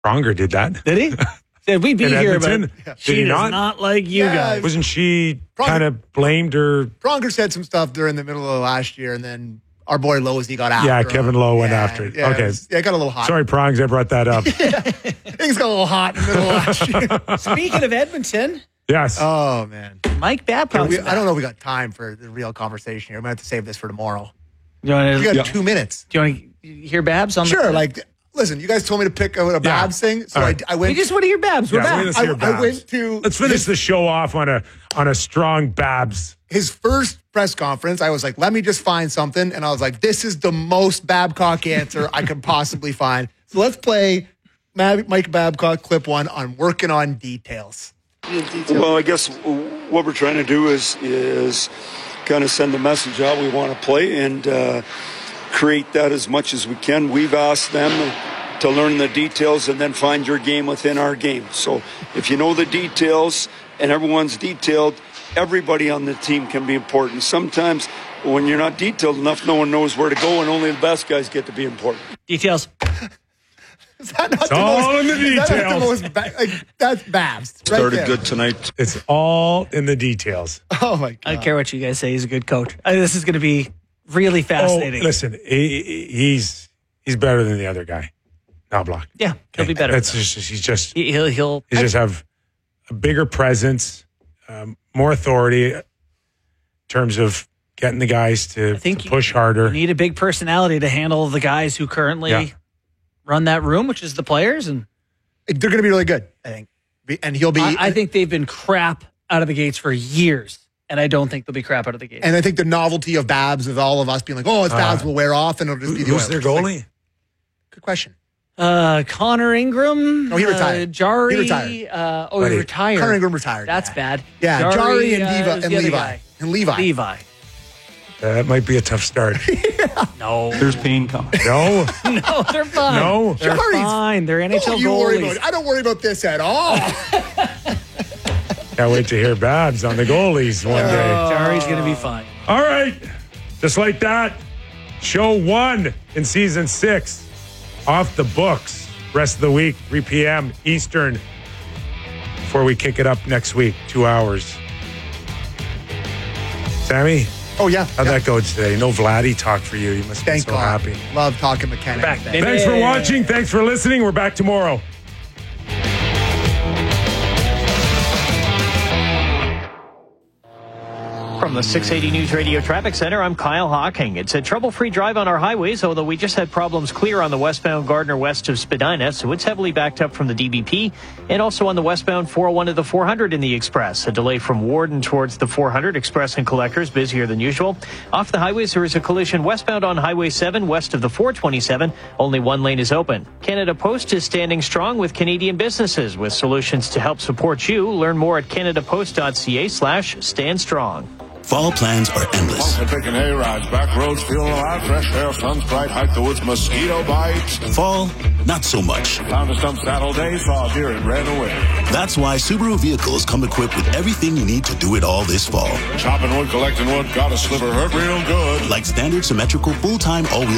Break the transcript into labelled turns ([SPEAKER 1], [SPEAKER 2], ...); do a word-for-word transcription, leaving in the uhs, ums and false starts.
[SPEAKER 1] Pronger did that.
[SPEAKER 2] Did he? Said we'd be
[SPEAKER 1] In
[SPEAKER 2] here,
[SPEAKER 1] Edmonton?
[SPEAKER 2] but
[SPEAKER 1] Did
[SPEAKER 2] she
[SPEAKER 1] he
[SPEAKER 2] does
[SPEAKER 1] not?
[SPEAKER 2] not like you
[SPEAKER 3] Yeah,
[SPEAKER 2] guys.
[SPEAKER 1] Wasn't she
[SPEAKER 3] Pronger-
[SPEAKER 1] kind of blamed her?
[SPEAKER 3] Pronger said some stuff during the middle of last year, and then our boy Losey got after
[SPEAKER 1] Yeah,
[SPEAKER 3] him.
[SPEAKER 1] Kevin Lowe went
[SPEAKER 3] Yeah,
[SPEAKER 1] after it.
[SPEAKER 3] Yeah,
[SPEAKER 1] Okay.
[SPEAKER 3] It, was, yeah, it got a little hot.
[SPEAKER 1] Sorry, Prongs, I brought that up.
[SPEAKER 3] Things got a little hot in the middle of last year.
[SPEAKER 2] Speaking of Edmonton,
[SPEAKER 1] Yes.
[SPEAKER 3] Oh, man.
[SPEAKER 2] Mike Babcock.
[SPEAKER 3] We- I don't know if we got time for the real conversation here. We might have to save this for tomorrow.
[SPEAKER 2] You want
[SPEAKER 3] We got
[SPEAKER 2] to
[SPEAKER 3] two minutes.
[SPEAKER 2] do you want to hear Babs on
[SPEAKER 3] Sure,
[SPEAKER 2] the
[SPEAKER 3] like, listen, you guys told me to pick a, a Babs thing, so
[SPEAKER 1] All
[SPEAKER 3] I,
[SPEAKER 1] right.
[SPEAKER 3] I
[SPEAKER 2] We
[SPEAKER 3] went.
[SPEAKER 2] just want to hear Babs. We're
[SPEAKER 1] Yeah,
[SPEAKER 2] back.
[SPEAKER 1] let's
[SPEAKER 3] I,
[SPEAKER 1] hear
[SPEAKER 3] I
[SPEAKER 1] Babs.
[SPEAKER 3] went to
[SPEAKER 1] Let's finish the show off on a on a strong Babs.
[SPEAKER 3] his first press conference. I was like, let me just find something, and I was like, this is the most Babcock answer I could possibly find. So let's play Ma- Mike Babcock clip one on working on details.
[SPEAKER 4] Well, I guess what we're trying to do is is kind of send the message out we want to play and uh, create that as much as we can. We've asked them to learn the details and then find your game within our game. So if you know the details and everyone's detailed, everybody on the team can be important. Sometimes when you're not detailed enough, no one knows where to go, and only the best guys get to be important.
[SPEAKER 2] Details.
[SPEAKER 3] Is that not
[SPEAKER 1] It's all in the
[SPEAKER 3] is that not
[SPEAKER 1] details.
[SPEAKER 3] the most ba- like, that's Babs. Right
[SPEAKER 4] Started
[SPEAKER 3] there.
[SPEAKER 4] good tonight.
[SPEAKER 1] It's all in the details.
[SPEAKER 3] Oh, my
[SPEAKER 2] I
[SPEAKER 3] God.
[SPEAKER 2] don't care what you guys say. He's a good coach. I, this is going to be really
[SPEAKER 1] Oh,
[SPEAKER 2] fascinating.
[SPEAKER 1] listen, he, he's he's better than the other guy. Knobloch.
[SPEAKER 2] Yeah, he'll be better.
[SPEAKER 1] That's just he's just
[SPEAKER 2] He- he'll he'll.
[SPEAKER 1] he just have a bigger presence, um, more authority in terms of getting the guys to,
[SPEAKER 2] I think
[SPEAKER 1] to
[SPEAKER 2] you-
[SPEAKER 1] push
[SPEAKER 2] You
[SPEAKER 1] harder.
[SPEAKER 2] need a big personality to handle the guys who currently
[SPEAKER 1] Yeah.
[SPEAKER 2] run that room, which is the players. And
[SPEAKER 3] They're going to be really good, I think. Be- And he'll be.
[SPEAKER 2] I, I think they've been crap out of the gates for years, and I don't think they'll be crap out of the gates.
[SPEAKER 3] And I think the novelty of Babs, of all of us being like, oh, it's Babs,
[SPEAKER 1] Uh,
[SPEAKER 3] will wear off, and it'll just be the
[SPEAKER 1] Who's their
[SPEAKER 3] Oilers.
[SPEAKER 1] goalie?
[SPEAKER 3] Like, good question.
[SPEAKER 2] Uh, Connor Ingram.
[SPEAKER 3] No, he retired.
[SPEAKER 2] Uh, Jari.
[SPEAKER 3] He retired.
[SPEAKER 2] Uh, oh,
[SPEAKER 1] Buddy.
[SPEAKER 2] he retired.
[SPEAKER 3] Connor Ingram retired.
[SPEAKER 2] That's
[SPEAKER 3] yeah.
[SPEAKER 2] bad.
[SPEAKER 3] Yeah, Jari, and,
[SPEAKER 2] uh,
[SPEAKER 3] Diva,
[SPEAKER 2] who's
[SPEAKER 3] and
[SPEAKER 2] the other
[SPEAKER 3] Levi.
[SPEAKER 2] guy?
[SPEAKER 3] And Levi.
[SPEAKER 2] Levi.
[SPEAKER 1] That might be a tough start.
[SPEAKER 2] No.
[SPEAKER 5] There's pain coming.
[SPEAKER 1] No,
[SPEAKER 2] no, they're fine.
[SPEAKER 1] No.
[SPEAKER 2] They're
[SPEAKER 3] Jari's-
[SPEAKER 2] fine. They're N H L
[SPEAKER 3] Don't you worry about
[SPEAKER 2] goalies.
[SPEAKER 3] it. I don't worry about this at all.
[SPEAKER 1] can't wait to hear Babs on the goalies one day.
[SPEAKER 2] Jari's going to be fine.
[SPEAKER 1] All right, just like that, show one in season six off the books. Rest of the week, three p.m. Eastern. Before we kick it up next week, two hours. Sammy,
[SPEAKER 3] Oh, yeah.
[SPEAKER 1] how'd
[SPEAKER 3] yeah.
[SPEAKER 1] that go today? No Vladdy talk for you. You must be
[SPEAKER 3] Thank
[SPEAKER 1] so
[SPEAKER 3] God.
[SPEAKER 1] happy.
[SPEAKER 3] Love talking mechanics.
[SPEAKER 2] Back, baby.
[SPEAKER 1] Thanks for watching. Thanks for listening. We're back tomorrow.
[SPEAKER 6] From the six eighty News Radio Traffic Center, I'm Kyle Hawking. It's a trouble-free drive on our highways, although we just had problems clear on the westbound Gardner west of Spadina, so it's heavily backed up from the D B P, and also on the westbound four oh one to the four hundred in the Express. A delay from Warden towards the four hundred Express and Collectors, busier than usual. Off the highways, there is a collision westbound on Highway seven west of the four twenty-seven. Only one lane is open. Canada Post is standing strong with Canadian businesses with solutions to help support you. Learn more at canadapost.ca slash stand strong.
[SPEAKER 7] Fall plans are endless.
[SPEAKER 8] Taking hay rides, back roads, feeling alive, fresh air, sun's bright, hike the woods, mosquito bites.
[SPEAKER 7] Fall, not so much.
[SPEAKER 8] Found a stump saddle day, saw a deer and ran away.
[SPEAKER 7] That's why Subaru vehicles come equipped with everything you need to do it all this fall.
[SPEAKER 8] Chopping wood, collecting wood, got a sliver, hurt real good.
[SPEAKER 7] Like standard symmetrical full-time all-wheel